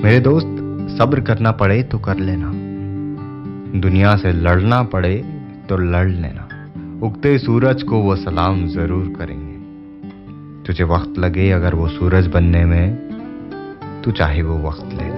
मेरे दोस्त, सब्र करना पड़े तो कर लेना, दुनिया से लड़ना पड़े तो लड़ लेना। उगते सूरज को वो सलाम जरूर करेंगे। तुझे वक्त लगे अगर वो सूरज बनने में, तू चाहे वो वक्त ले।